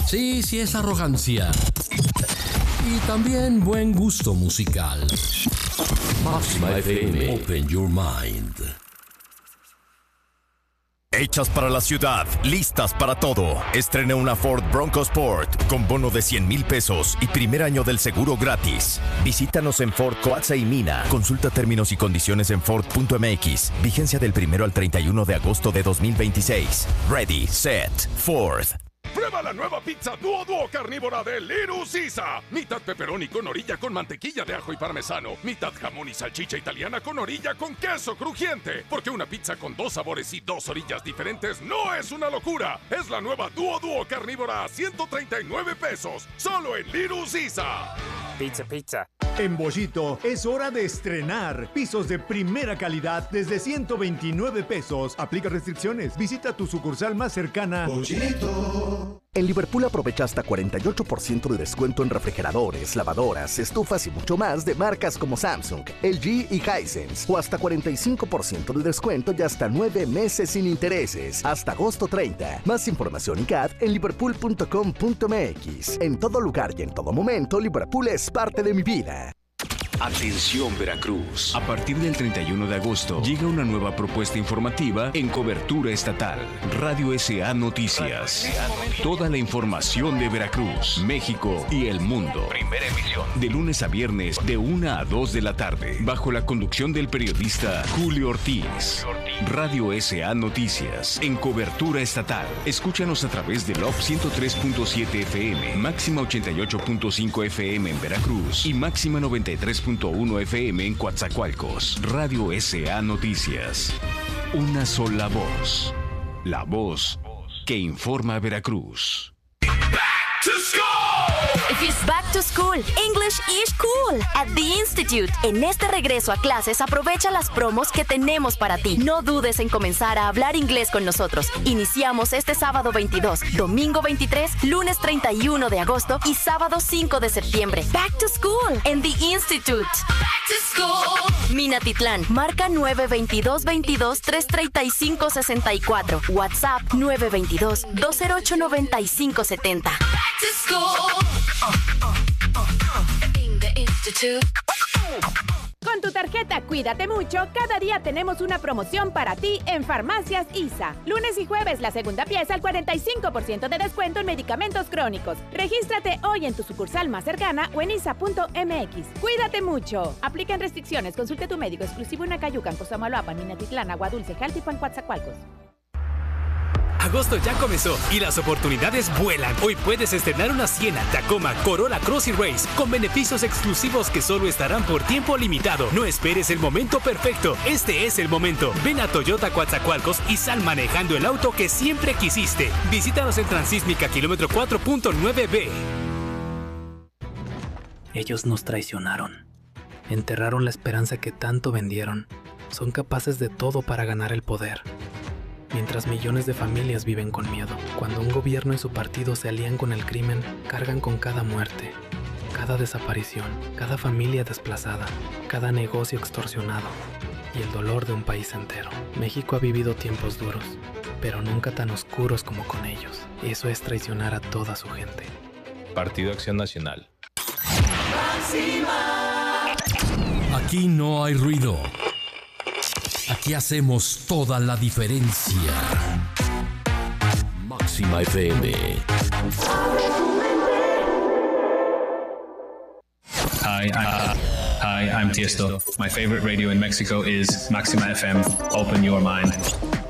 Sí, es arrogancia. Y también buen gusto musical. Máxima FM. Open your mind. Hechas para la ciudad, listas para todo. Estrena una Ford Bronco Sport con bono de 100,000 pesos y primer año del seguro gratis. Visítanos en Ford Coatza y Mina. Consulta términos y condiciones en Ford.mx. Vigencia del 1 al 31 de agosto de 2026. Ready, set, Ford. Prueba la nueva pizza Duo carnívora de Little Caesar. Mitad pepperoni con orilla con mantequilla de ajo y parmesano. Mitad jamón y salchicha italiana con orilla con queso crujiente. Porque una pizza con 2 sabores y 2 orillas diferentes no es una locura. Es la nueva Duo carnívora a 139 pesos. Solo en Little Caesar. Pizza. En Bollito es hora de estrenar pisos de primera calidad desde 129 pesos. Aplica restricciones. Visita tu sucursal más cercana. Bollito. En Liverpool aprovecha hasta 48% de descuento en refrigeradores, lavadoras, estufas y mucho más de marcas como Samsung, LG y Hisense. O hasta 45% de descuento y hasta 9 meses sin intereses. Hasta agosto 30. Más información y CAD en liverpool.com.mx. En todo lugar y en todo momento, Liverpool es parte de mi vida. Atención Veracruz. A partir del 31 de agosto llega una nueva propuesta informativa en cobertura estatal. Radio S.A. Noticias. Toda la información de Veracruz, México y el mundo. Primera emisión. De lunes a viernes de 1 a 2 de la tarde. Bajo la conducción del periodista Julio Ortiz. Radio S.A. Noticias. En cobertura estatal. Escúchanos a través de LOP 103.7 FM, máxima 88.5 FM en Veracruz y máxima 93.1 FM en Coatzacoalcos. Radio S.A. Noticias. Una sola voz. La voz que informa a Veracruz. If it's back to school, English is cool at The Institute. En este regreso a clases, aprovecha las promos que tenemos para ti. No dudes en comenzar a hablar inglés con nosotros. Iniciamos este sábado 22, domingo 23, lunes 31 de agosto y sábado 5 de septiembre. Back to school en The Institute. Back to school. Minatitlán, marca 922-22-335-64. WhatsApp 922-208-9570. Back to school. Con tu tarjeta Cuídate Mucho, cada día tenemos una promoción para ti en Farmacias ISA. Lunes y jueves, la segunda pieza al 45% de descuento en medicamentos crónicos. Regístrate hoy en tu sucursal más cercana o en isa.mx. Cuídate mucho. Aplican restricciones. Consulte a tu médico exclusivo en Acayucan, Cosamaloapan, Minatitlán, Agua Dulce, Jaltipan, Coatzacoalcos. Agosto ya comenzó y las oportunidades vuelan. Hoy puedes estrenar una Siena, Tacoma, Corolla Cross y Race con beneficios exclusivos que solo estarán por tiempo limitado. No esperes el momento perfecto. Este es el momento. Ven a Toyota Coatzacoalcos y sal manejando el auto que siempre quisiste. Visítanos en Transísmica, kilómetro 4.9B. Ellos nos traicionaron. Enterraron la esperanza que tanto vendieron. Son capaces de todo para ganar el poder. Mientras millones de familias viven con miedo, cuando un gobierno y su partido se alían con el crimen, cargan con cada muerte, cada desaparición, cada familia desplazada, cada negocio extorsionado y el dolor de un país entero. México ha vivido tiempos duros, pero nunca tan oscuros como con ellos. Eso es traicionar a toda su gente. Partido Acción Nacional. Aquí no hay ruido. Aquí hacemos toda la diferencia. Máxima FM. Hi, I'm Tiesto. My favorite radio in Mexico is Maxima FM. Open your mind.